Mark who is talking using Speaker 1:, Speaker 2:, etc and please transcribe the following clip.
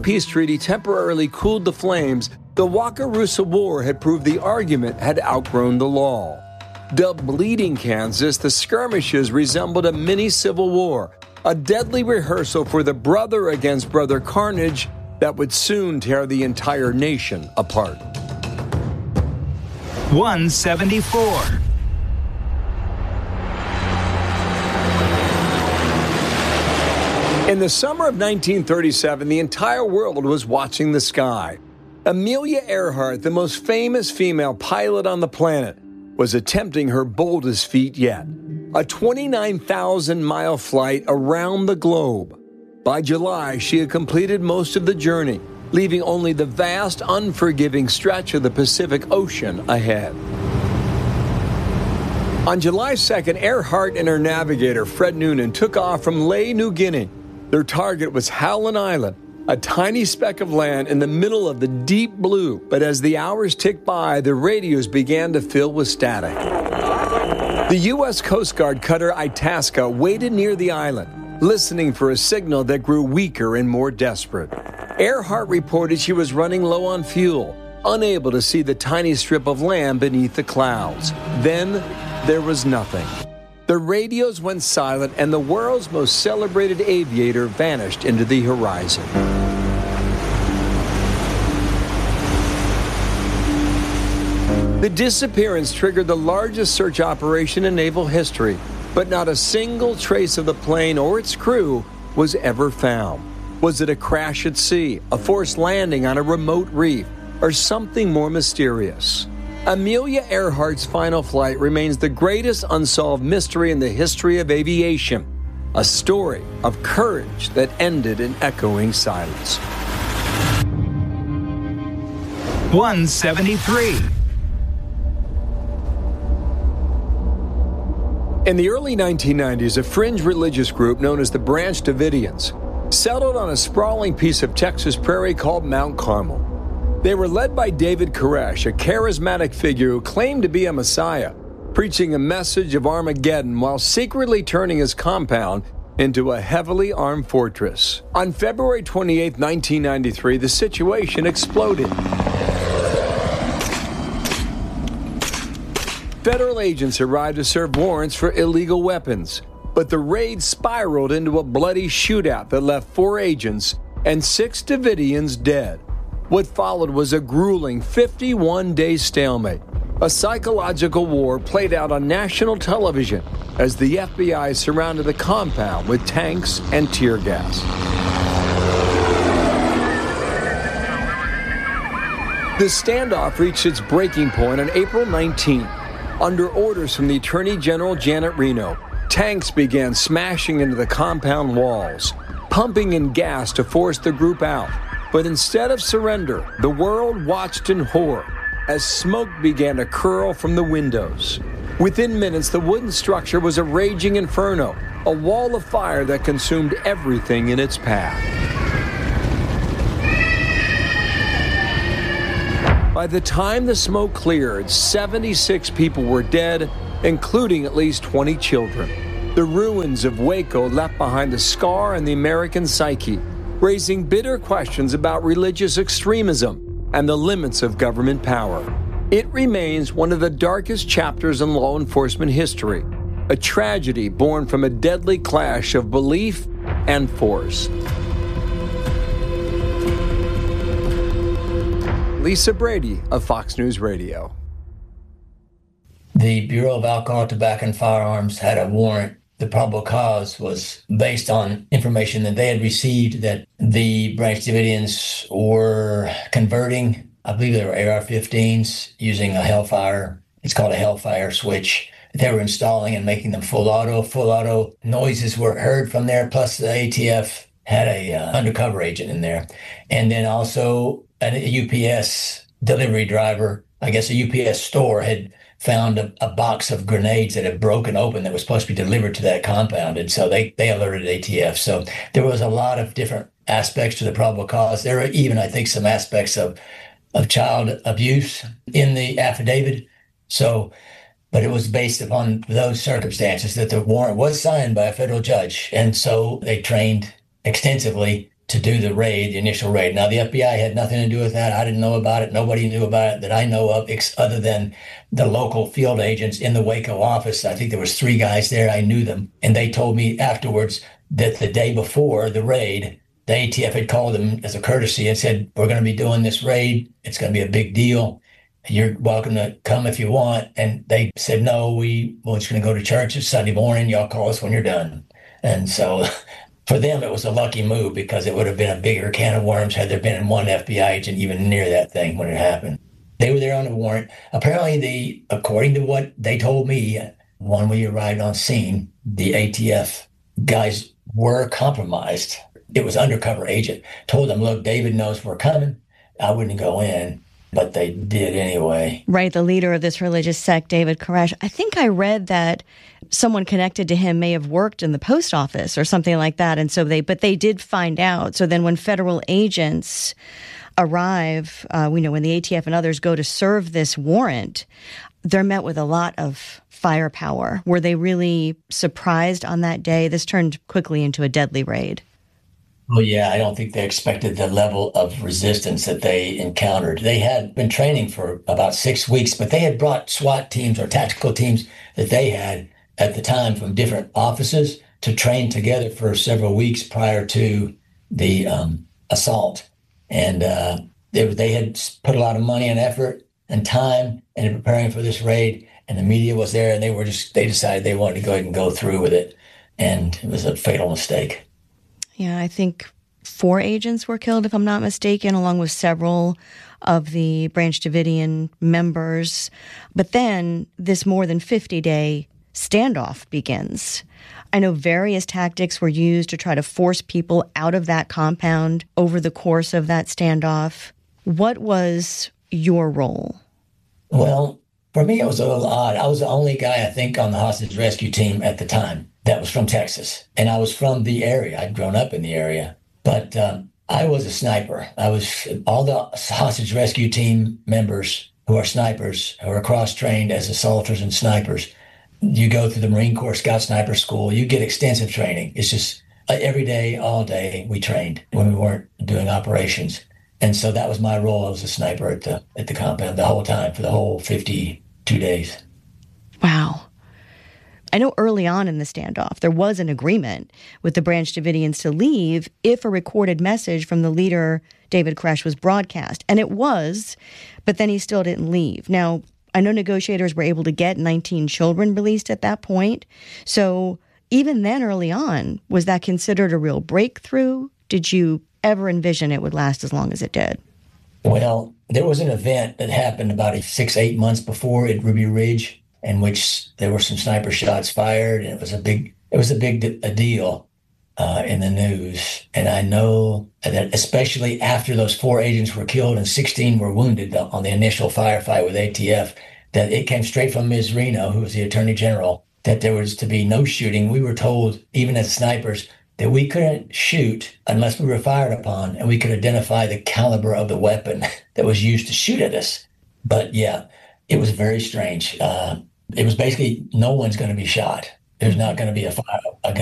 Speaker 1: peace treaty temporarily cooled the flames, the Wakarusa War had proved the argument had outgrown the law. Dubbed Bleeding Kansas, the skirmishes resembled a mini-civil war, a deadly rehearsal for the brother against brother carnage that would soon tear the entire nation apart.
Speaker 2: 174.
Speaker 1: In the summer of 1937, the entire world was watching the sky. Amelia Earhart, the most famous female pilot on the planet, was attempting her boldest feat yet, a 29,000-mile flight around the globe. By July, she had completed most of the journey, leaving only the vast, unforgiving stretch of the Pacific Ocean ahead. On July 2nd, Earhart and her navigator, Fred Noonan, took off from Lae, New Guinea. Their target was Howland Island, a tiny speck of land in the middle of the deep blue. But as the hours ticked by, the radios began to fill with static. The U.S. Coast Guard cutter Itasca waited near the island, listening for a signal that grew weaker and more desperate. Earhart reported she was running low on fuel, unable to see the tiny strip of land beneath the clouds. Then there was nothing. The radios went silent, and the world's most celebrated aviator vanished into the horizon. The disappearance triggered the largest search operation in naval history, but not a single trace of the plane or its crew was ever found. Was it a crash at sea, a forced landing on a remote reef, or something more mysterious? Amelia Earhart's final flight remains the greatest unsolved mystery in the history of aviation, a story of courage that ended in echoing silence.
Speaker 2: 173.
Speaker 1: In the early 1990s, a fringe religious group known as the Branch Davidians settled on a sprawling piece of Texas prairie called Mount Carmel. They were led by David Koresh, a charismatic figure who claimed to be a messiah, preaching a message of Armageddon while secretly turning his compound into a heavily armed fortress. On February 28, 1993, the situation exploded. Federal agents arrived to serve warrants for illegal weapons, but the raid spiraled into a bloody shootout that left 4 agents and 6 Davidians dead. What followed was a grueling 51-day stalemate, a psychological war played out on national television as the FBI surrounded the compound with tanks and tear gas. The standoff reached its breaking point on April 19. Under orders from the Attorney General Janet Reno, tanks began smashing into the compound walls, pumping in gas to force the group out. But instead of surrender, the world watched in horror as smoke began to curl from the windows. Within minutes, the wooden structure was a raging inferno, a wall of fire that consumed everything in its path. By the time the smoke cleared, 76 people were dead, including at least 20 children. The ruins of Waco left behind a scar in the American psyche, raising bitter questions about religious extremism and the limits of government power. It remains one of the darkest chapters in law enforcement history, a tragedy born from a deadly clash of belief and force. Lisa Brady of Fox News Radio.
Speaker 3: The Bureau of Alcohol, Tobacco, and Firearms had a warrant. The probable cause was based on information that they had received that the Branch Davidians were converting, I believe they were AR-15s, using a Hellfire. It's called a Hellfire switch. They were installing and making them full auto. Full auto noises were heard from there, plus the ATF had a undercover agent in there. And then also a UPS delivery driver, I guess a UPS store, had found a box of grenades that had broken open that was supposed to be delivered to that compound. And so they alerted ATF. So there was a lot of different aspects to the probable cause. There were even, I think, some aspects of child abuse in the affidavit. So, but it was based upon those circumstances that the warrant was signed by a federal judge. And so they trained extensively to do the raid, the initial raid. Now, the FBI had nothing to do with that. I didn't know about it. Nobody knew about it that I know of, other than the local field agents in the Waco office. I think there was 3 guys there. I knew them. And they told me afterwards that the day before the raid, the ATF had called them as a courtesy and said, we're going to be doing this raid. It's going to be a big deal. You're welcome to come if you want. And they said, no, we're just going to go to church. It's Sunday morning. Y'all call us when you're done. And so for them, it was a lucky move because it would have been a bigger can of worms had there been one FBI agent even near that thing when it happened. They were there on a warrant. Apparently, according to what they told me, when we arrived on scene, the ATF guys were compromised. It was undercover agent. Told them, look, David knows we're coming. I wouldn't go in, but they did anyway.
Speaker 2: Right, the leader of this religious sect, David Koresh. I think I read that someone connected to him may have worked in the post office or something like that. And so but they did find out. So then when federal agents arrive, we know when the ATF and others go to serve this warrant, they're met with a lot of firepower. Were they really surprised on that day? This turned quickly into a deadly raid.
Speaker 3: Well, yeah, I don't think they expected the level of resistance that they encountered. They had been training for about 6 weeks, but they had brought SWAT teams or tactical teams that they had at the time from different offices to train together for several weeks prior to the assault. And they had put a lot of money and effort and time into preparing for this raid, and the media was there, and they decided they wanted to go ahead and go through with it. And it was a fatal mistake.
Speaker 2: Yeah, I think 4 agents were killed, if I'm not mistaken, along with several of the Branch Davidian members. But then this more than 50-day standoff begins. I know various tactics were used to try to force people out of that compound over the course of that standoff. What was your role?
Speaker 3: Well, for me, it was a little odd. I was the only guy, I think, on the hostage rescue team at the time that was from Texas. And I was from the area. I'd grown up in the area. But I was a sniper. All the hostage rescue team members who are snipers, who are cross-trained as assaulters and snipers. You go through the Marine Corps Scout Sniper School. You get extensive training. It's just every day, all day, we trained when we weren't doing operations. And so that was my role. I was a sniper at the compound the whole time for the whole 52 days.
Speaker 2: Wow. I know early on in the standoff, there was an agreement with the Branch Davidians to leave if a recorded message from the leader, David Koresh, was broadcast. And it was, but then he still didn't leave. Now, I know negotiators were able to get 19 children released at that point. So even then, early on, was that considered a real breakthrough? Did you ever envision it would last as long as it did?
Speaker 3: Well, there was an event that happened about 6-8 months before at Ruby Ridge, in which there were some sniper shots fired, and it was a big deal in the news. And I know that especially after those 4 agents were killed and 16 were wounded on the initial firefight with ATF, that it came straight from Ms. Reno, who was the Attorney General, that there was to be no shooting. We were told, even as snipers, that we couldn't shoot unless we were fired upon and we could identify the caliber of the weapon that was used to shoot at us. But yeah, it was very strange. It was basically no one's going to be shot. There's not going to be a